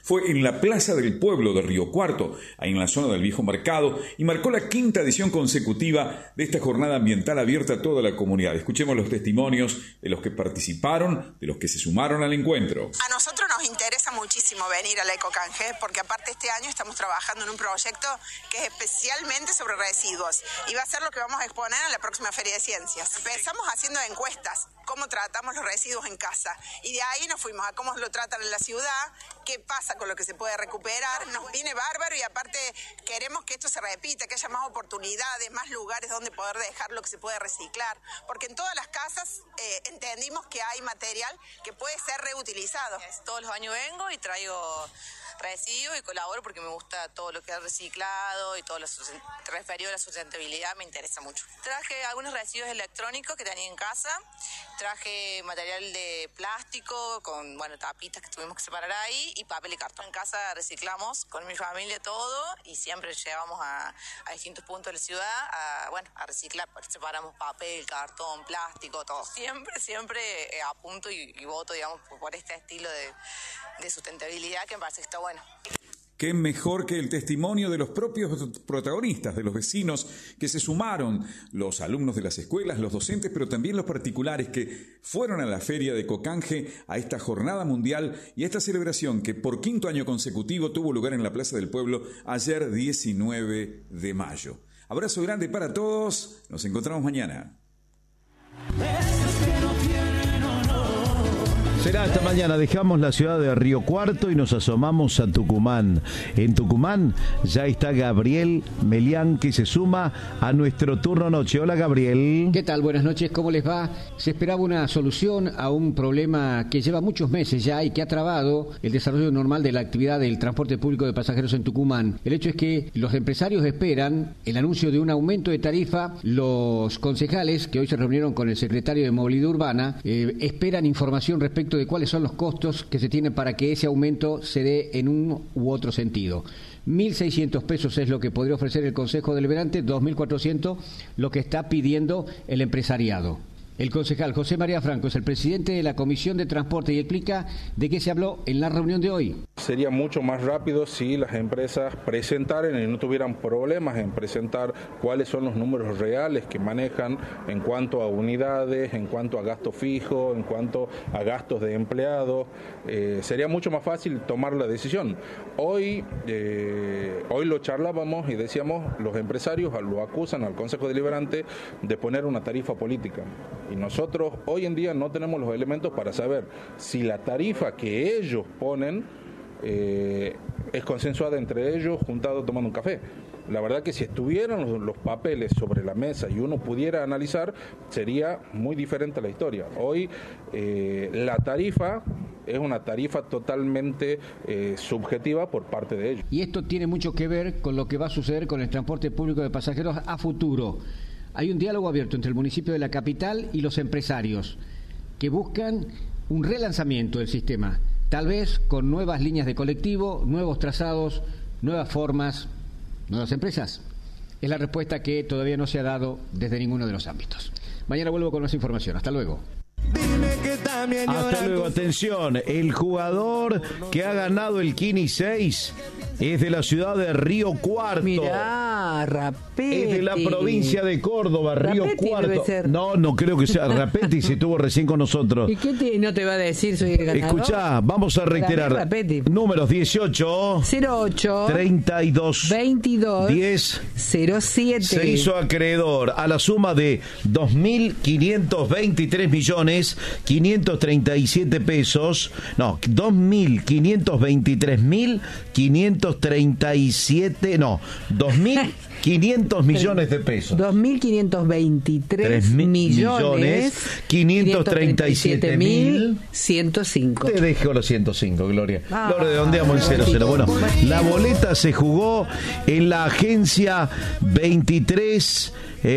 fue en la Plaza del Pueblo de Río Cuarto, ahí en la zona del Viejo Mercado, y marcó la 5ª edición consecutiva de esta jornada ambiental abierta a toda la comunidad. Escuchemos los testimonios de los que participaron, de los que se sumaron al encuentro. A nosotros nos interesa muchísimo venir al Ecocanje, porque aparte este año estamos trabajando en un proyecto que es especialmente sobre residuos, y va a ser lo que vamos a exponer en la próxima Feria de Ciencias. Empezamos haciendo encuestas, cómo tratamos los residuos en casa, y de ahí nos fuimos a cómo lo tratan en la ciudad, qué pasa con lo que se puede recuperar. Nos viene bárbaro, y aparte queremos que esto se repita, que haya más oportunidades, más lugares donde poder dejar lo que se puede reciclar, porque en todas las casas entendimos que hay material que puede ser reutilizado. Todos los años vengo y traigo residuos y colaboro porque me gusta todo lo que es reciclado y todo lo referido a la sustentabilidad, me interesa mucho. Traje algunos residuos electrónicos que tenía en casa, traje material de plástico con, tapitas que tuvimos que separar ahí, y papel y cartón. En casa reciclamos con mi familia todo, y siempre llevamos a distintos puntos de la ciudad a reciclar. Separamos papel, cartón, plástico, todo. Siempre apunto y voto, digamos, por este estilo de sustentabilidad que me parece que está bueno. Qué mejor que el testimonio de los propios protagonistas, de los vecinos que se sumaron, los alumnos de las escuelas, los docentes, pero también los particulares que fueron a la Feria de Ecocanje, a esta jornada mundial y a esta celebración que por 5º año consecutivo tuvo lugar en la Plaza del Pueblo ayer 19 de mayo. Abrazo grande para todos, nos encontramos mañana. Será esta mañana, dejamos la ciudad de Río Cuarto y nos asomamos a Tucumán. En Tucumán ya está Gabriel Melián, que se suma a nuestro turno noche. Hola, Gabriel. ¿Qué tal? Buenas noches, ¿cómo les va? Se esperaba una solución a un problema que lleva muchos meses ya y que ha trabado el desarrollo normal de la actividad del transporte público de pasajeros en Tucumán. El hecho es que los empresarios esperan el anuncio de un aumento de tarifa. Los concejales, que hoy se reunieron con el secretario de Movilidad Urbana, esperan información respecto de cuáles son los costos que se tienen para que ese aumento se dé en un u otro sentido. 1.600 pesos es lo que podría ofrecer el Consejo Deliberante, 2.400 lo que está pidiendo el empresariado. El concejal José María Franco es el presidente de la Comisión de Transporte y explica de qué se habló en la reunión de hoy. Sería mucho más rápido si las empresas presentaran y no tuvieran problemas en presentar cuáles son los números reales que manejan en cuanto a unidades, en cuanto a gasto fijo, en cuanto a gastos de empleados. Sería mucho más fácil tomar la decisión. Hoy lo charlábamos y decíamos, los empresarios lo acusan al Consejo Deliberante de poner una tarifa política. Y nosotros hoy en día no tenemos los elementos para saber si la tarifa que ellos ponen es consensuada entre ellos, juntados tomando un café. La verdad que si estuvieran los papeles sobre la mesa y uno pudiera analizar, sería muy diferente la historia. Hoy la tarifa es una tarifa totalmente subjetiva por parte de ellos. Y esto tiene mucho que ver con lo que va a suceder con el transporte público de pasajeros a futuro. Hay un diálogo abierto entre el municipio de la capital y los empresarios que buscan un relanzamiento del sistema, tal vez con nuevas líneas de colectivo, nuevos trazados, nuevas formas, nuevas empresas. Es la respuesta que todavía no se ha dado desde ninguno de los ámbitos. Mañana vuelvo con más información. Hasta luego. Hasta luego, atención, el jugador que ha ganado el Kini 6 es de la ciudad de Río Cuarto. Mirá, Rapetti. Es de la provincia de Córdoba, Río Rapetti Cuarto. debe ser. No creo que sea Rapetti, se estuvo recién con nosotros. ¿Y qué no te va a decir soy el ganador? Escuchá, vamos a reiterar. Rapetti. Números 18 08 32 22 10 07. Se hizo acreedor a la suma de 2.523.537 pesos. No, 2.523.537. No, 2.500 millones de pesos. 2.523 millones 537.105. Te dejo los 105, Gloria. Lo redondeamos en 00. Bueno, la boleta se jugó en la agencia 23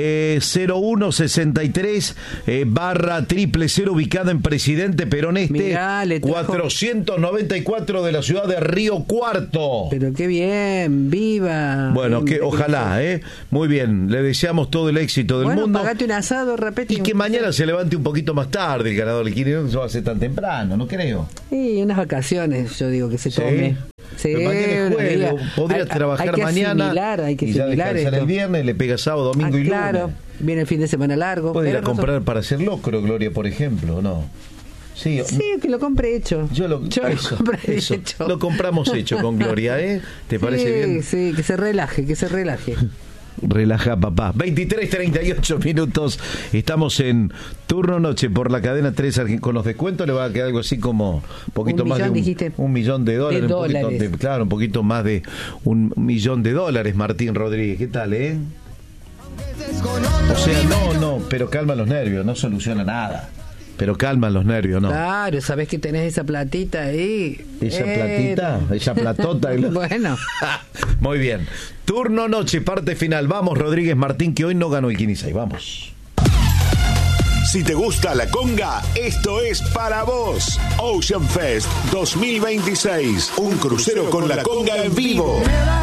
0163 /000 ubicada en Presidente Perón Este. Mirá, 494 de la ciudad de Río Cuarto. Pero qué bien, viva. Bueno, que ojalá, muy bien, le deseamos todo el éxito del mundo. Pagate un asado, repete. Y que mañana se levante un poquito más tarde el ganador del Kini, no se va a hacer tan temprano, no creo. Sí, unas vacaciones, yo digo que se tome. Sí, pero mañana es jueves, podrías trabajar hay que mañana hay que y ya asimilar descansar esto. el viernes, le pega sábado, domingo y claro, lunes. viene el fin de semana largo. Puede ir a Pero comprar para hacer locro, Gloria, por ejemplo, ¿no? Sí, que lo compre hecho. Yo lo compré hecho. Lo compramos hecho con Gloria, ¿eh? ¿Te parece bien? Sí, que se relaje. Relaja, papá. 23:38 minutos. Estamos en turno noche por la cadena 3. Con los descuentos le va a quedar algo así como un poquito más de $1 millón de dólares. Un poquito más de $1 millón de dólares, Martín Rodríguez. ¿Qué tal, eh? O sea, no, pero calma los nervios, no soluciona nada. Pero calman los nervios, ¿no? Claro, sabés que tenés esa platita ahí. Esa platota. Bueno. Muy bien. Turno noche, parte final. Vamos, Rodríguez Martín, que hoy no ganó el 15. Vamos. Si te gusta la conga, esto es para vos. Ocean Fest 2026. Un crucero con la conga en vivo.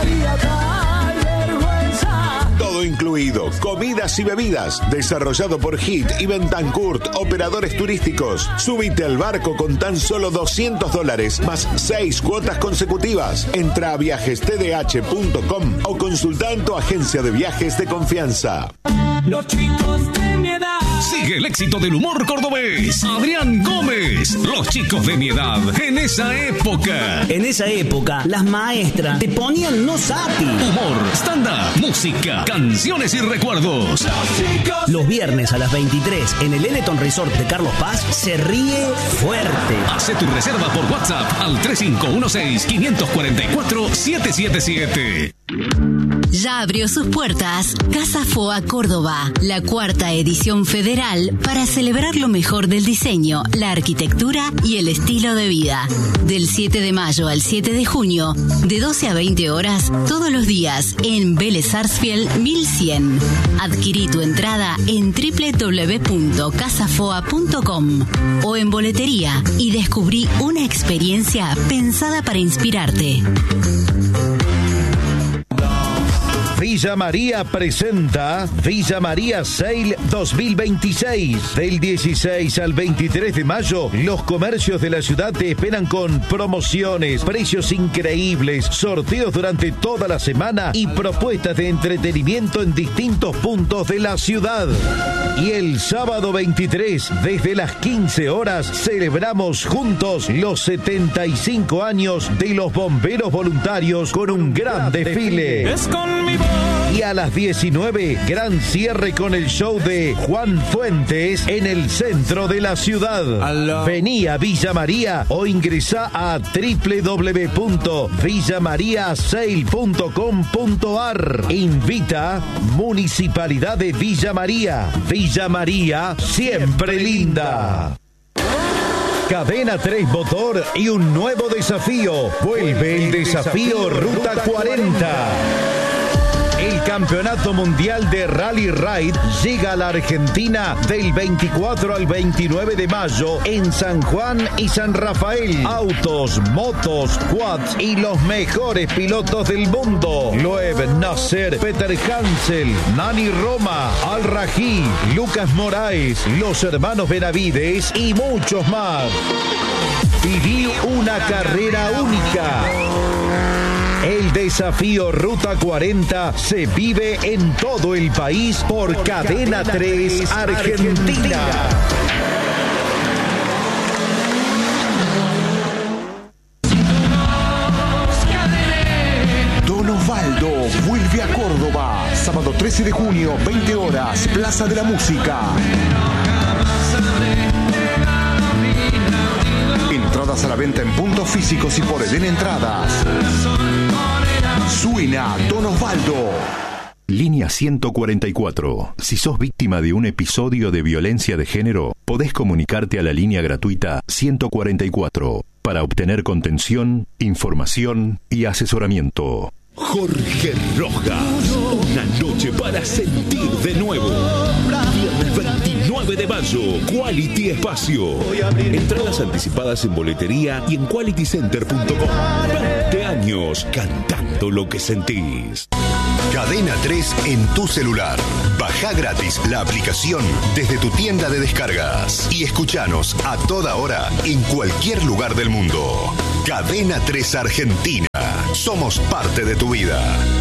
Todo incluido, comidas y bebidas, desarrollado por HIT y Bentancourt, operadores turísticos. Súbite al barco con tan solo $200, más 6 cuotas consecutivas. Entra a viajestdh.com o consulta en tu agencia de viajes de confianza. Los chicos de mi edad. Sigue el éxito del humor cordobés. Adrián Gómez. Los chicos de mi edad. En esa época. En esa época, las maestras te ponían no sati. Humor, stand-up, música, canciones y recuerdos. Los viernes a las 23 en el Eleton Resort de Carlos Paz se ríe fuerte. Hace tu reserva por WhatsApp al 3516-544-777. Ya abrió sus puertas Casa Foa Córdoba, la 4ª edición federal para celebrar lo mejor del diseño, la arquitectura y el estilo de vida. Del 7 de mayo al 7 de junio, de 12 a 20 horas, todos los días en Vélez Sarsfield 1100. Adquirí tu entrada en www.casafoa.com o en boletería y descubrí una experiencia pensada para inspirarte. Villa María presenta Villa María Sale 2026. Del 16 al 23 de mayo, los comercios de la ciudad te esperan con promociones, precios increíbles, sorteos durante toda la semana y propuestas de entretenimiento en distintos puntos de la ciudad. Y el sábado 23, desde las 15 horas, celebramos juntos los 75 años de los bomberos voluntarios con un gran desfile. Es con mi voz. Y a las 19, gran cierre con el show de Juan Fuentes en el centro de la ciudad. Vení a Villa María o ingresá a www.villamariasale.com.ar. Invita Municipalidad de Villa María. Villa María, siempre linda. Cadena 3 Motor y un nuevo desafío. Vuelve el desafío Ruta 40. El Campeonato Mundial de Rally Ride llega a la Argentina del 24 al 29 de mayo en San Juan y San Rafael. Autos, motos, quads y los mejores pilotos del mundo. Loeb Nasser, Peter Hansel, Nani Roma, Al Rají, Lucas Moraes, los hermanos Benavides y muchos más. Viví una carrera única. El desafío Ruta 40 se vive en todo el país por Cadena 3 Argentina. Don Osvaldo vuelve a Córdoba. Sábado 13 de junio, 20 horas, Plaza de la Música. Entradas a la venta en puntos físicos y por Eden Entradas. Suena Don Osvaldo. Línea 144. Si sos víctima de un episodio de violencia de género, podés comunicarte a la línea gratuita 144 para obtener contención, información y asesoramiento. Jorge Rojas, una noche para sentir de nuevo. Viernes 29 de mayo, Quality Espacio. Entradas anticipadas en boletería y en qualitycenter.com. 20 años cantando lo que sentís. Cadena 3 en tu celular. Baja gratis la aplicación desde tu tienda de descargas y escuchanos a toda hora en cualquier lugar del mundo. Cadena 3 Argentina. somos parte de tu vida.